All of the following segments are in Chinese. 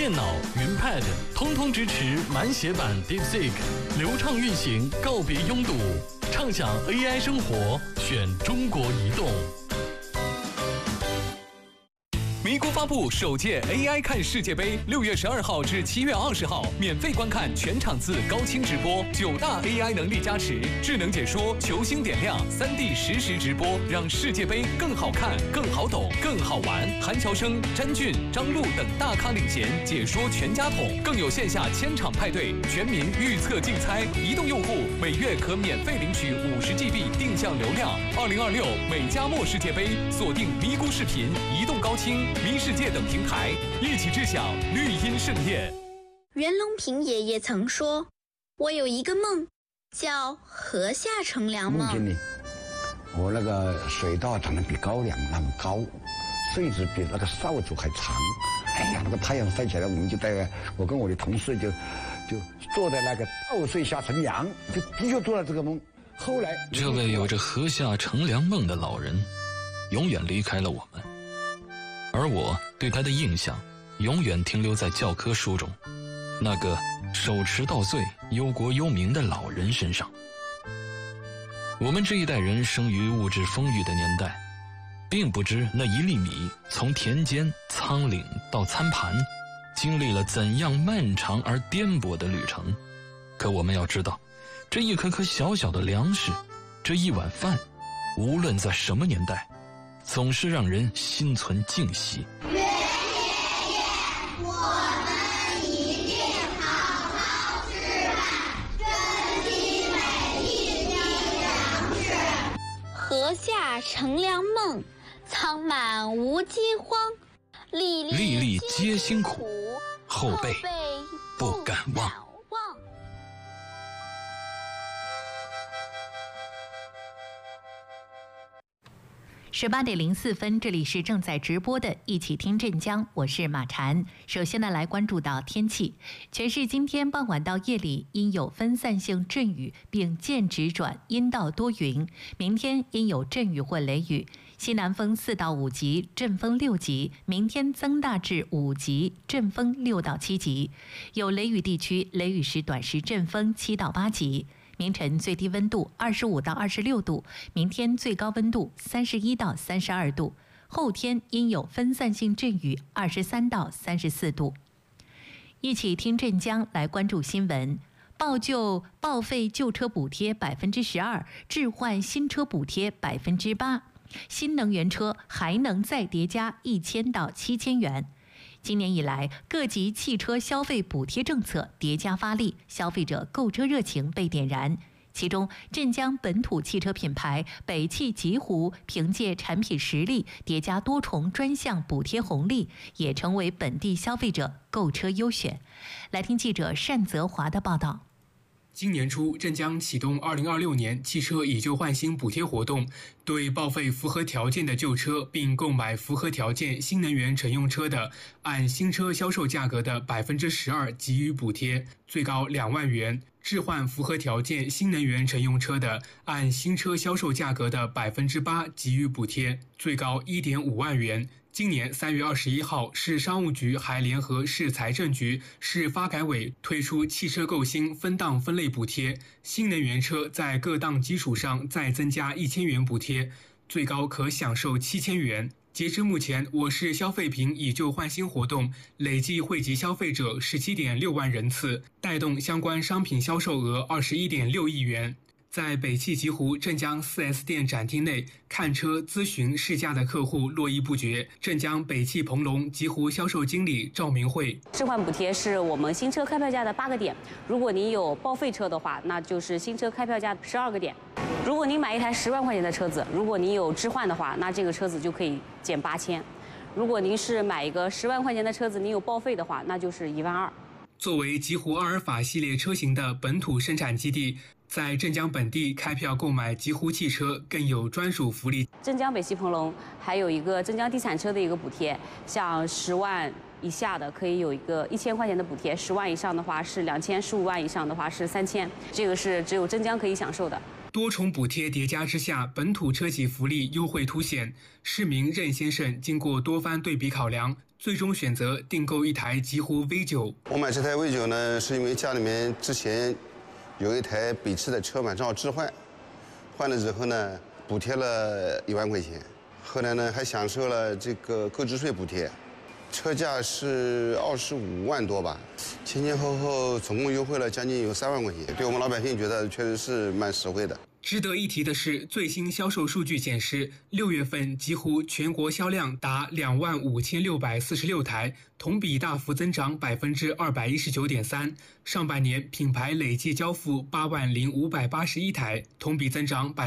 电脑、云 Pad 通通支持满血版 DeepSeek， 流畅运行，告别拥堵，畅享 AI 生活，选中国移动。 咪咕发布首届 AI 看世界杯，6月12号至7月20号，免费观看全场次高清直播，9大 AI 能力加持，智能解说，球星点亮，3D 实时直播，让世界杯更好看、更好懂、更好玩。韩乔生、詹俊、张璐等大咖领衔，解说全家桶，更有线下千场派对，全民预测竞猜。移动用户每月可免费领取50GB 定向流量。2026美加墨世界杯，锁定咪咕视频、移动高清、咪世界等平台，一起致享绿茵盛宴。 袁隆平爷爷曾说：“我有一个梦，叫河下乘凉梦。” 梦境里，我那个水稻长得比高粱那么高，穗子比那个扫帚还长。哎呀，那个太阳晒起来，我们就我跟我的同事就坐在那个稻穗下乘凉，就的确做了这个梦。后来， 这位有着河下乘凉梦的老人，永远离开了我们。而我对他的印象永远停留在教科书中那个手持稻穗忧国忧民的老人身上。我们这一代人生于物质丰裕的年代，并不知那一粒米从田间、仓廪到餐盘，经历了怎样漫长而颠簸的旅程。可我们要知道，这一颗颗小小的粮食，这一碗饭，无论在什么年代，总是让人心存敬惜。 袁爷爷，我们一定好好吃饭，珍惜每一滴粮食。 河下乘凉梦，仓满无饥荒，粒粒皆辛苦，后辈不敢忘。 18:04，这里是正在直播的一起听镇江，我是马禅。首先呢，来关注到天气。全市今天傍晚到夜里阴有分散性阵雨，并间质转阴到多云。明天阴有阵雨或雷雨，西南风4到5级，阵风6级。明天增大至5级，阵风6到7级。有雷雨地区，雷雨时短时阵风7到8级。明晨最低温度25到26度，明天最高温度31到32度，后天阴有分散性阵雨23到34度。一起听镇江，来关注新闻。报废旧车补贴12%，置换新车补贴8%，新能源车还能再叠加1000到7000元。今年以来，各级汽车消费补贴政策叠加发力，消费者购车热情被点燃。其中，镇江本土汽车品牌北汽极狐凭借产品实力叠加多重专项补贴红利，也成为本地消费者购车优选。来听记者单泽华的报道。 今年初，镇江启动2026年汽车以旧换新补贴活动，对报废符合条件的旧车并购买符合条件新能源乘用车的，按新车销售价格的12%给予补贴，最高2万元；置换符合条件新能源乘用车的，按新车销售价格的8%给予补贴，最高1.5万元。今年3月21号，市商务局还联合市财政局、市发改委推出汽车购新分档分类补贴，新能源车在各档基础上再增加1000元补贴，最高可享受7000元。截至目前，我市消费品以旧换新活动累计惠及消费者17.6万人次，带动相关商品销售额21.6亿元。在北汽极狐镇江 4S 店展厅内看车、咨询、试驾的客户络绎不绝。镇江北汽鹏龙极狐销售经理赵明慧： 置换补贴是我们新车开票价的8个点，如果您有报废车的话，那就是新车开票价12个点。如果您买一台10万块钱的车子，如果您有置换的话，那这个车子就可以减8000。如果您是买一个10万块钱的车子，您有报废的话，那就是1万2。 作为极狐阿尔法系列车型的本土生产基地，在镇江本地开票购买极狐汽车更有专属福利。 镇江北汽鹏龙还有一个镇江地产车的一个补贴，像10万以下的可以有一个1000块钱的补贴，10万以上的话是2000，15万以上的话是3000，这个是只有镇江可以享受的。 多重补贴叠加之下，本土车企福利优惠凸显。市民任先生经过多番对比考量， 最终选择订购一台极狐 V9。 我买这台 V9呢，是因为家里面之前有一台北汽的车嘛，正好置换，换了之后呢，补贴了1万块钱，后来呢还享受了这个购置税补贴，车价是25万多吧，前后后总共优惠了将近有3万块钱，对我们老百姓觉得确实是蛮实惠的。 值得一提的是，最新销售数据显示，6月份极狐全国销量达25646台，同比大幅增长219.3%。上半年品牌累计交付80581台，同比增长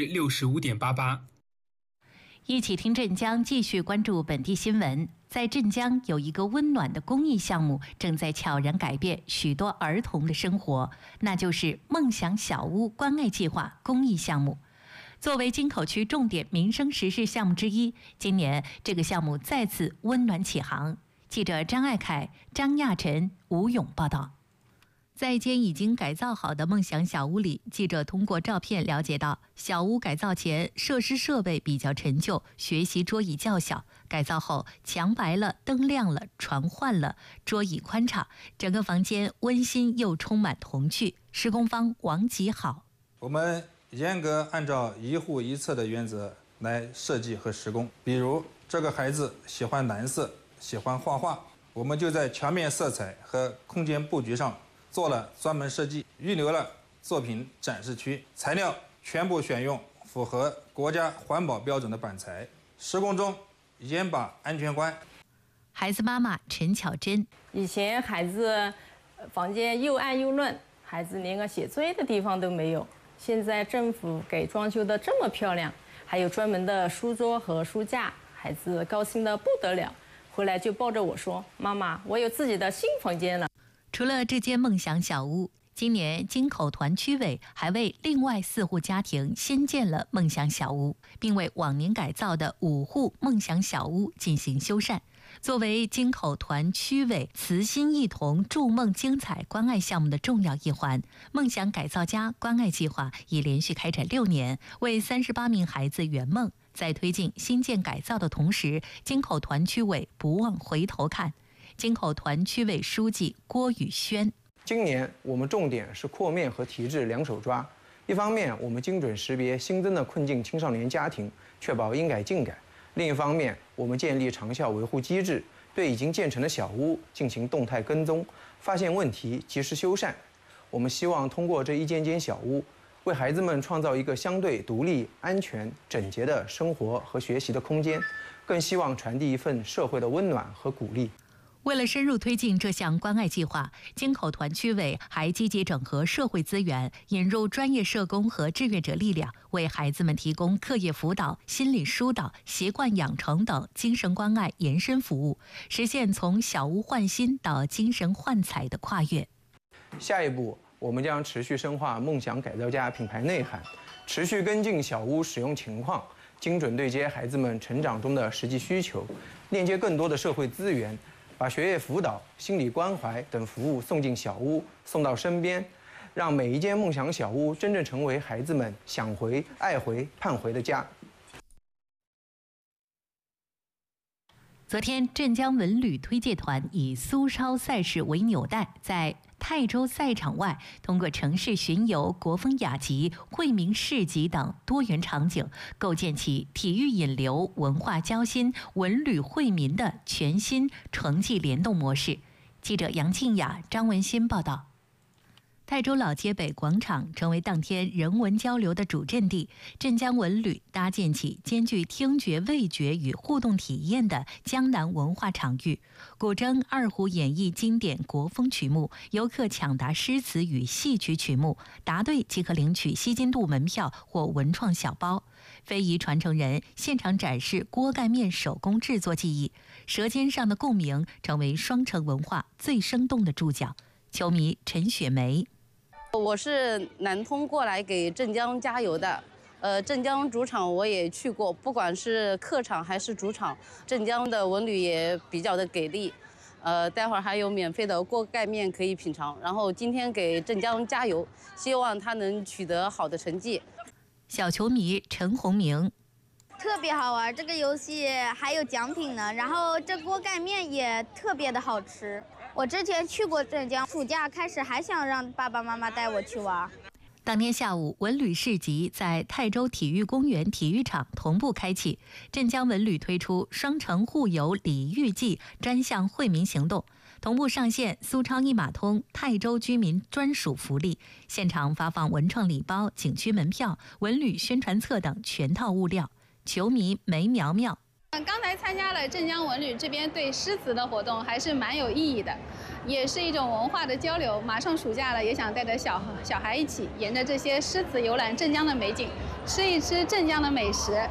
65.88%。 一起听镇江，继续关注本地新闻。在镇江有一个温暖的公益项目，正在悄然改变许多儿童的生活，那就是梦想小屋关爱计划公益项目。作为京口区重点民生实事项目之一，今年这个项目再次温暖启航。记者张爱凯、张亚晨、吴勇报道。在一间已经改造好的梦想小屋里，记者通过照片了解到，小屋改造前设施设备比较陈旧，学习桌椅较小；改造后墙白了、灯亮了、床换了，桌椅宽敞，整个房间温馨又充满童趣。施工方王吉好， 我们严格按照一户一策的原则来设计和施工。比如这个孩子喜欢蓝色，喜欢画画，我们就在墙面色彩和空间布局上做了专门设计，预留了作品展示区，材料全部选用符合国家环保标准的板材。施工中严把安全关。 孩子妈妈陈巧珍， 以前孩子房间又暗又乱，孩子连个写作业的地方都没有。现在政府给装修的这么漂亮，还有专门的书桌和书架，孩子高兴得不得了，回来就抱着我说：“妈妈，我有自己的新房间了。” 除了这间梦想小屋，今年京口团区委还为另外4户家庭新建了梦想小屋，并为往年改造的5户梦想小屋进行修缮。作为京口团区委慈心一同筑梦精彩关爱项目的重要一环，梦想改造家关爱计划已连续开展6年，为38名孩子圆梦。在推进新建改造的同时，京口团区委不忘回头看。京口团区委书记郭宇轩， 今年我们重点是扩面和提质两手抓。一方面，我们精准识别新增的困境青少年家庭，确保应改尽改；另一方面，我们建立长效维护机制，对已经建成的小屋进行动态跟踪，发现问题及时修缮。我们希望通过这一间间小屋，为孩子们创造一个相对独立、安全、整洁的生活和学习的空间，更希望传递一份社会的温暖和鼓励。 为了深入推进这项关爱计划，京口团区委还积极整合社会资源，引入专业社工和志愿者力量，为孩子们提供课业辅导、心理疏导、习惯养成等精神关爱延伸服务，实现从小屋焕新到精神焕彩的跨越。 下一步，我们将持续深化梦想改造家品牌内涵，持续跟进小屋使用情况，精准对接孩子们成长中的实际需求，链接更多的社会资源，把学业辅导、心理关怀等服务送进小屋，送到身边，让每一间梦想小屋真正成为孩子们想回、爱回、盼回的家。 昨天，镇江文旅推介团以苏超赛事为纽带，在泰州赛场外，通过城市巡游、国风雅集、惠民市集等多元场景，构建起体育引流、文化交心、文旅惠民的全新城际联动模式。记者杨庆雅、张文新报道。泰州老街北广场成为当天人文交流的主阵地，镇江文旅搭建起兼具听觉、味觉与互动体验的江南文化场域。古筝、二胡演绎经典国风曲目，游客抢答诗词与戏曲曲目，答对即可领取吸金度门票或文创小包。非遗传承人现场展示锅盖面手工制作技艺，舌尖上的共鸣成为双城文化最生动的注脚。球迷陈雪梅。 我是南通过来给镇江加油的，镇江主场我也去过，不管是客场还是主场，镇江的文旅也比较的给力，待会儿还有免费的锅盖面可以品尝。然后今天给镇江加油，希望他能取得好的成绩。 小球迷陈宏明。 特别好玩，这个游戏还有奖品呢。然后这锅盖面也特别的好吃。我之前去过镇江，暑假开始还想让爸爸妈妈带我去玩。 当天下午，文旅市集在泰州体育公园体育场同步开启。镇江文旅推出双城互游礼遇季专项惠民行动，同步上线苏超一码通泰州居民专属福利，现场发放文创礼包、景区门票、文旅宣传册等全套物料。球迷梅苗苗。 刚才参加了镇江文旅这边对诗词的活动，还是蛮有意义的，也是一种文化的交流。马上暑假了，也想带着小孩一起，沿着这些诗词游览镇江的美景，吃一吃镇江的美食。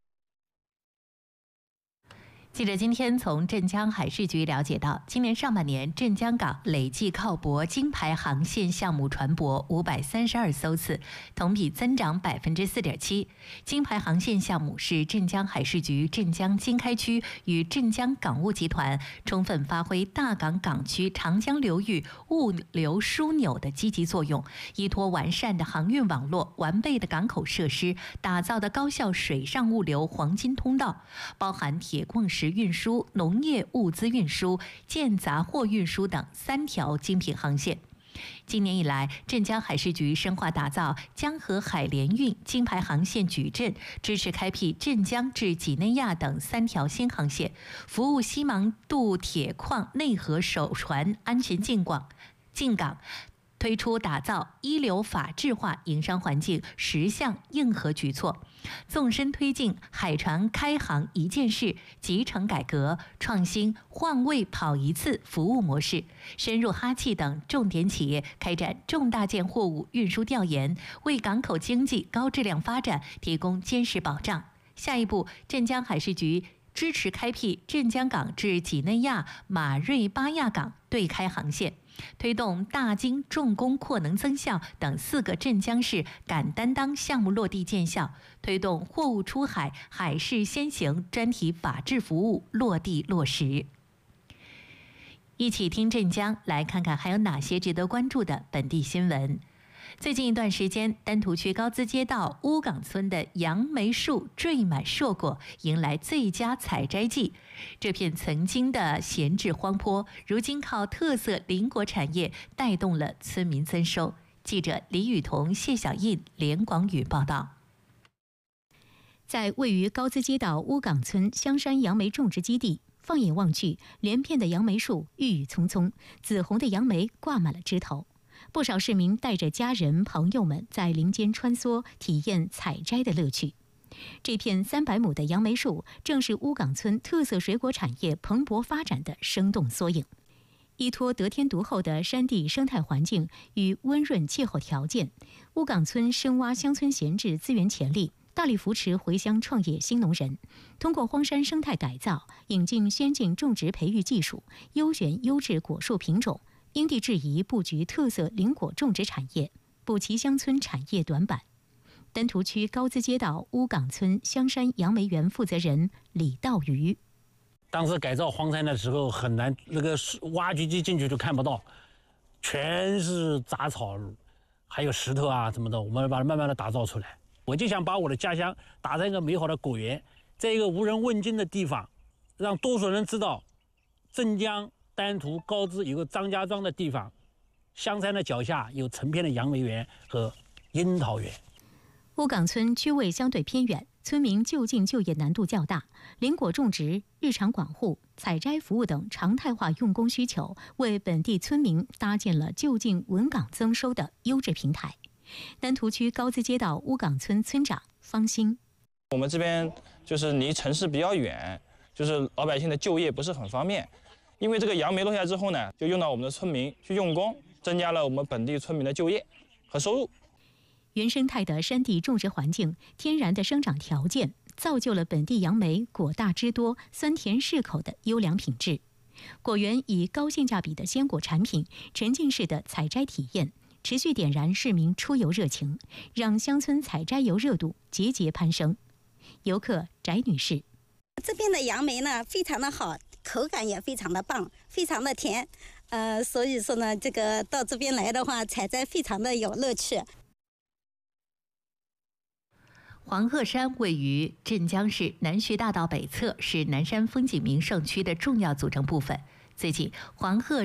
记者今天从镇江海事局了解到，今年上半年镇江港累计靠泊金牌航线项目船舶532艘次，同比增长4.7%。金牌航线项目是镇江海事局镇江经开区与镇江港务集团充分发挥大港港区长江流域物流枢纽的积极作用，依托完善的航运网络、完备的港口设施，打造的高效水上物流黄金通道，包含铁矿石运输、农业物资运输、建杂货运输等3条精品航线。今年以来，镇江海事局深化打造江河海联运金牌航线矩阵，支持开辟镇江至几内亚等3条新航线，服务西芒渡铁矿内河首船安全进港。推出打造一流法治化营商环境10项硬核举措，纵深推进海船开航一件事，集成改革创新换位跑一次服务模式，深入哈气等重点企业开展重大件货物运输调研，为港口经济高质量发展提供坚实保障。下一步，镇江海事局支持开辟镇江港至几内亚马瑞巴亚港对开航线，推动大金重工扩能增效等4个镇江市敢担当项目落地见效，推动货物出海海事先行专题法治服务落地落实。一起听镇江，来看看还有哪些值得关注的本地新闻。最近一段时间，丹徒区高资街道乌岗村的杨梅树缀满硕果，迎来最佳采摘季。这片曾经的闲置荒坡，如今靠特色林果产业带动了村民增收。记者李雨桐、谢小印连广语报道。在位于高资街道乌岗村香山杨梅种植基地，放眼望去，连片的杨梅树郁郁葱葱，紫红的杨梅挂满了枝头。不少市民带着家人朋友们在林间穿梭，体验采摘的乐趣。这片300亩的杨梅树，正是乌岗村特色水果产业蓬勃发展的生动缩影。依托得天独厚的山地生态环境与温润气候条件，乌岗村深挖乡村闲置资源潜力，大力扶持回乡创业新农人，通过荒山生态改造，引进先进种植培育技术，优选优质果树品种，因地制宜布局特色林果种植产业，补齐乡村产业短板。丹徒区高资街道乌岗村香山杨梅园负责人李道瑜： 当时改造荒山的时候很难，那个挖掘机进去就看不到，全是杂草，还有石头啊什么的，我们把它慢慢的打造出来。我就想把我的家乡打造一个美好的果园，在一个无人问津的地方，让多数人知道镇江丹徒高资有个张家庄的地方，香山的脚下有成片的杨梅园和樱桃园。 乌岗村区位相对偏远，村民就近就业难度较大，林果种植、日常管护、采摘服务等常态化用工需求，为本地村民搭建了就近稳岗增收的优质平台。丹徒区高资街道乌岗村村长方兴： 我们这边就是离城市比较远，就是老百姓的就业不是很方便。因为这个杨梅落下之后呢，就用到我们的村民去用工，增加了我们本地村民的就业和收入。 原生态的山地种植环境、天然的生长条件，造就了本地杨梅果大枝多、酸甜适口的优良品质。果园以高性价比的鲜果产品、沉浸式的采摘体验，持续点燃市民出游热情，让乡村采摘游热度节节攀升。游客翟女士： 这边的杨梅呢非常的好，口感也非常的棒，非常的甜。所以说呢，这个到这边来的话，采摘非常的有乐趣。 黄鹤山位于镇江市南徐大道北侧，是南山风景名胜区的重要组成部分。最近，黄鹤